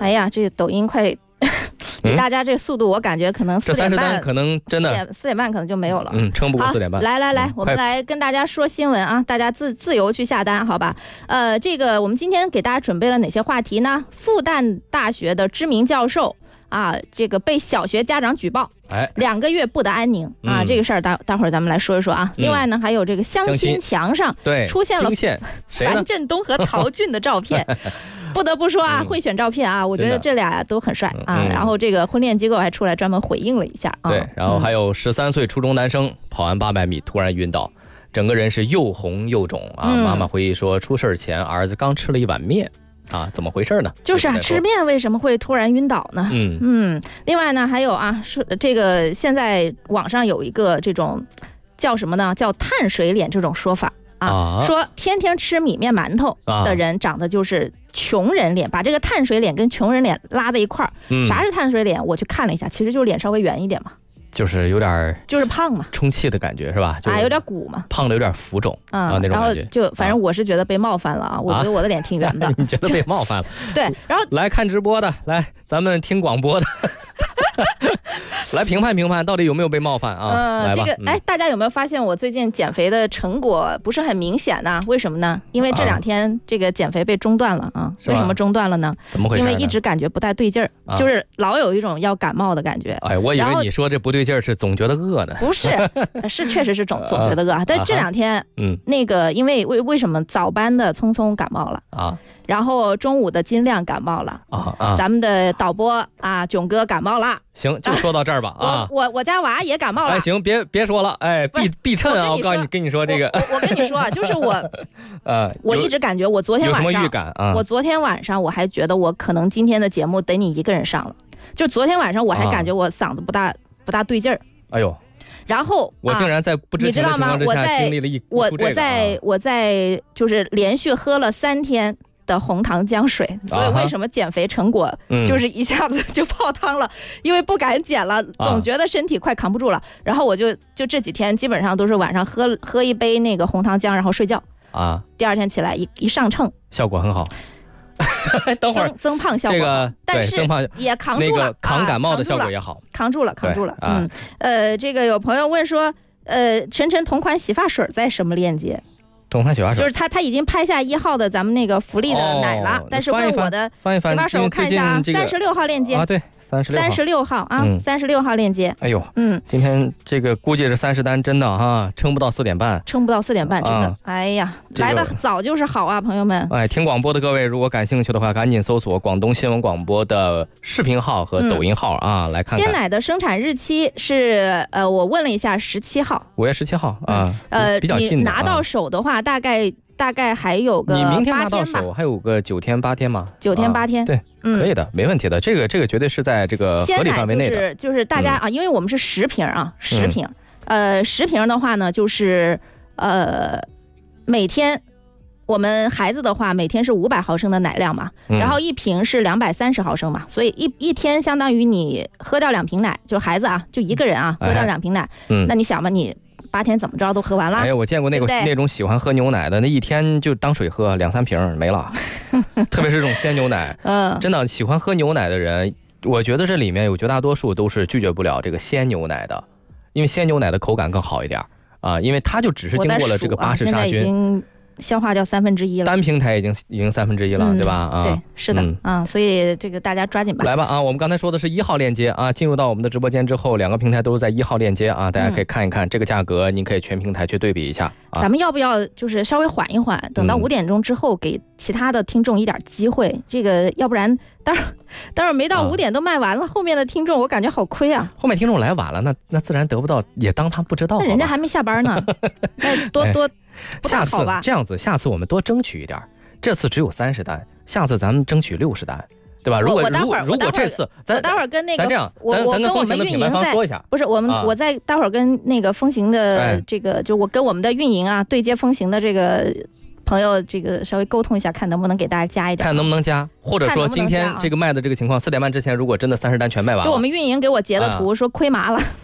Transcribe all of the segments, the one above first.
哎呀，这抖音快以大家这速度，我感觉可能4点半， 可能真的 4点半可能就没有了。 撑不过4点半。 来，我们来跟大家说新闻啊，大家自由去下单，好吧？这个我们今天给大家准备了哪些话题呢？复旦大学的知名教授啊，这个被小学家长举报，2个月不得安宁啊，这个事儿待会儿咱们来说一说啊。另外呢，还有这个相亲墙上出现了樊振东和曹骏的照片。不得不说啊，会选照片啊，我觉得这俩都很帅啊。然后这个婚恋机构还出来专门回应了一下啊。 对，然后还有13岁初中男生跑完800米突然晕倒，整个人是又红又肿啊。妈妈回忆说，出事前儿子刚吃了一碗面啊，怎么回事呢？ 就是啊，吃面为什么会突然晕倒呢？另外呢，还有啊，是这个现在网上有一个这种叫什么呢？叫碳水脸这种说法。说天天吃米面馒头的人长得就是穷人脸，把这个碳水脸跟穷人脸拉在一块儿。啥是碳水脸？我去看了一下，其实就是脸稍微圆一点嘛， 就是有点就是胖嘛， 充气的感觉是吧？ 有点鼓嘛， 胖的有点浮肿那种感觉。 然后就反正我是觉得被冒犯了啊，我觉得我的脸挺圆的。 你觉得被冒犯了？ 对，然后来看直播的，来咱们听广播的。来评判评判，到底有没有被冒犯啊？ 这个大家有没有发现我最近减肥的成果不是很明显呢？为什么呢？因为这2天这个减肥被中断了啊。为什么中断了呢？ 怎么回事？ 因为一直感觉不太对劲儿，就是老有一种要感冒的感觉。 我以为你说这不对劲儿是总觉得饿呢。 不是，是确实是总觉得饿。但这2天，那个因为为什么早班的聪聪感冒了啊？然后中午的金亮感冒了咱们的导播啊囧哥感冒了。 行，就说到这儿吧啊！ 我家娃也感冒了。 行，别说了，必称啊！我跟你说这个， 我跟你说啊，就是我一直感觉我昨天晚上有什么预感啊？ 我昨天晚上我还觉得我可能今天的节目得你一个人上了，就昨天晚上我还感觉我嗓子不大对劲儿。 哎呦！ 然后我竟然在不知情的情况之下经历了我在就是连续喝了3天的红糖姜水，所以为什么减肥成果就是一下子就泡汤了？因为不敢减了，总觉得身体快扛不住了。然后我就这几天基本上都是晚上喝一杯那个红糖姜，然后睡觉啊。第2天起来一上秤， 效果很好。等会儿增胖效果，但是也扛住了， 扛感冒的效果也好， 扛住了。这个有朋友问说，晨同款洗发水在什么链接？ 同款洗发水就是他已经拍下1号的咱们那个福利的奶了，但是问我的洗发水，我看一下啊，36号链接啊，对，36号啊，36号链接。 哎呦，今天这个估计是30单，真的哈，撑不到4点半， 真的。哎呀，来的早就是好啊，朋友们。 听广播的各位，如果感兴趣的话，赶紧搜索广东新闻广播的视频号和抖音号啊，来看看。 鲜奶的生产日期是我问了一下17号 ，5月17号啊，比较近的。 你拿到手的话，大概还有个8天吧。 你明天拿到手还有个9天8天嘛 ？9天8天， 对，可以的，没问题的。这个绝对是在这个合理范围内的。 就是大家啊，因为我们是10瓶啊，10瓶。10瓶的话呢，就是每天我们孩子的话，每天是500毫升的奶量嘛，然后1瓶是230毫升嘛，所以一天相当于你喝掉2瓶奶，就是孩子啊，就一个人啊，喝掉2瓶奶，那你想吧，你8天怎么着都喝完了。 我见过那种喜欢喝牛奶的，那一天就当水喝2、3瓶没了。特别是这种鲜牛奶，真的喜欢喝牛奶的人，我觉得这里面有绝大多数都是拒绝不了这个鲜牛奶的，因为鲜牛奶的口感更好一点啊，因为它就只是经过了这个巴氏杀菌。 消化掉1/3了， 单平台已经1/3了，对吧？ 对，是的，所以这个大家抓紧吧。 来吧啊，我们刚才说的是1号链接啊，进入到我们的直播间之后，2个平台都是在1号链接啊，大家可以看一看这个价格，您可以全平台去对比一下。 咱们要不要就是稍微缓一缓，等到5点钟之后，给其他的听众一点机会？这个要不然待会儿没到5点都卖完了，后面的听众我感觉好亏啊。 后面听众来晚了，那自然得不到，也当他不知道。 那人家还没下班呢，那多。 下次这样子，下次我们多争取一点。这次只有30单，下次咱们争取60单，对吧？如果这次咱待会儿跟那个咱这样，咱跟风行的品牌方说一下， 不是我在待会儿跟那个风行的这个，就我跟我们的运营啊对接风行的这个朋友，这个稍微沟通一下，看能不能给大家加一点， 看能不能加，或者说今天这个卖的这个情况，4点半之前如果真的30单全卖完了， 就我们运营给我截的图说亏麻了。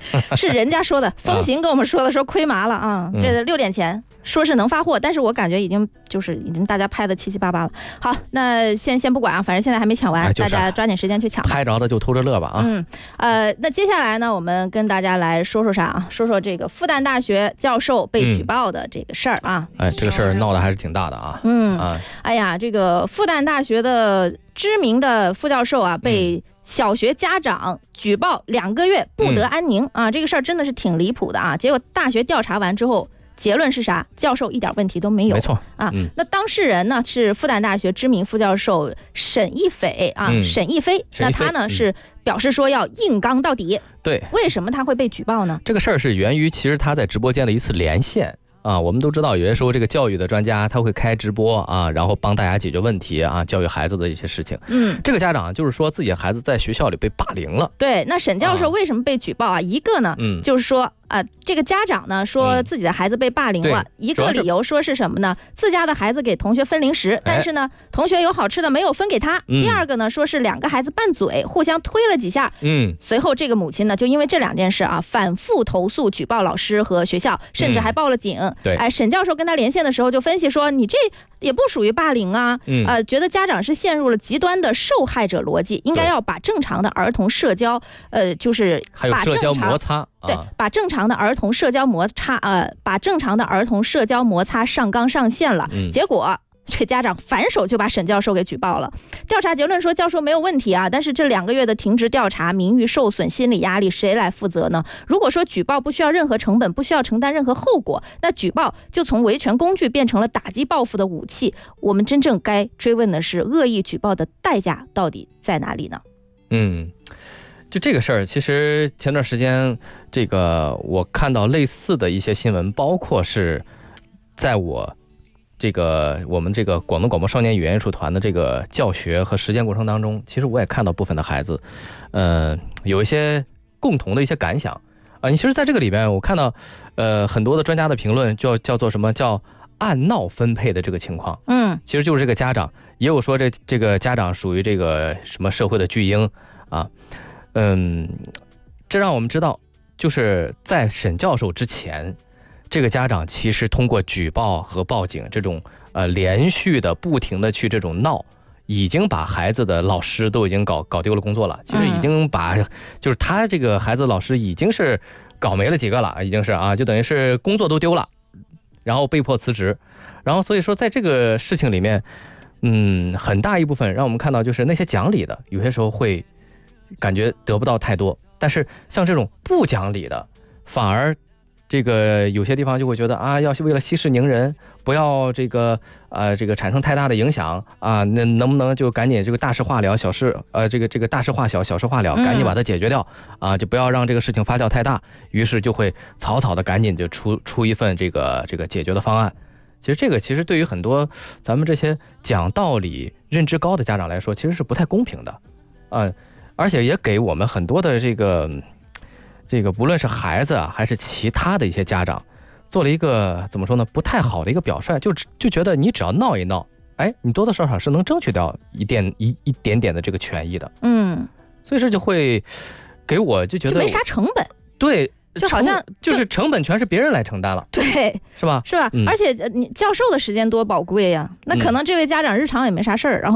是人家说的，风行跟我们说的，说亏麻了啊，这6点前。说是能发货，但是我感觉已经大家拍的七七八八了。好，那先不管啊，反正现在还没抢完，大家抓紧时间去抢。 拍着的就偷着乐吧啊。 那接下来呢，我们跟大家来说说啥啊？说说这个复旦大学教授被举报的这个事儿啊。 这个事儿闹得还是挺大的啊。 哎呀，这个复旦大学的知名的副教授啊，被小学家长举报2个月不得安宁啊，这个事儿真的是挺离谱的啊。结果大学调查完之后。结论是啥？教授一点问题都没有， 没错啊。那当事人呢是复旦大学知名副教授沈一斐啊，沈一飞。那他呢是表示说要硬刚到底。 对， 为什么他会被举报呢？ 这个事儿是源于其实他在直播间的一次连线。我们都知道，有些时候这个教育的专家他会开直播啊，然后帮大家解决问题啊，教育孩子的一些事情。这个家长就是说自己的孩子在学校里被霸凌了。 对，那沈教授为什么被举报啊？一个呢，就是说这个家长呢说自己的孩子被霸凌了，一个理由说是什么呢？自家的孩子给同学分零食，但是呢，同学有好吃的没有分给他。第二个呢，说是2个孩子拌嘴，互相推了几下。随后这个母亲呢，就因为这2件事啊，反复投诉举报老师和学校，甚至还报了警。 对， 沈教授跟他连线的时候就分析说，你这也不属于霸凌啊，觉得家长是陷入了极端的受害者逻辑，应该要把正常的儿童社交，就是还有社交摩擦， 对，把正常的儿童社交摩擦上纲上线了，结果。这家长反手就把沈教授给举报了。调查结论说教授没有问题啊，但是这2个月的停职调查，名誉受损，心理压力，谁来负责呢？如果说举报不需要任何成本，不需要承担任何后果，那举报就从维权工具变成了打击报复的武器。我们真正该追问的是，恶意举报的代价到底在哪里呢？ 就这个事儿，其实前段时间这个我看到类似的一些新闻，包括是在我们这个广东广播少年语言艺术团的这个教学和实践过程当中，其实我也看到部分的孩子，有一些共同的一些感想啊。你其实在这个里边，我看到很多的专家的评论，叫做什么叫按闹分配的这个情况。其实就是这个家长也有说这个家长属于这个什么社会的巨婴啊。这让我们知道，就是在沈教授之前。这个家长其实通过举报和报警这种连续的不停的去这种闹，已经把孩子的老师都已经搞丢了工作了。其实已经把就是他这个孩子老师已经是搞没了几个了，已经是啊，就等于是工作都丢了，然后被迫辞职。然后所以说在这个事情里面，很大一部分让我们看到就是那些讲理的有些时候会感觉得不到太多，但是像这种不讲理的反而。这个有些地方就会觉得啊，要为了息事宁人，不要这个产生太大的影响啊，那能不能就赶紧这个大事化了，小事这个大事化小，小事化了，赶紧把它解决掉啊，就不要让这个事情发酵太大。于是就会草草的赶紧就出一份这个解决的方案。其实这个对于很多咱们这些讲道理、认知高的家长来说，其实是不太公平的，而且也给我们很多的这个不论是孩子还是其他的一些家长，做了一个怎么说呢，不太好的一个表率，就觉得你只要闹一闹，你多多少少是能争取掉一点点的这个权益的。所以这就会给我就觉得就没啥成本。 对， 就好像就是成本全是别人来承担了。 对， 是吧？ 而且你教授的时间多宝贵呀，那可能这位家长日常也没啥事儿，然后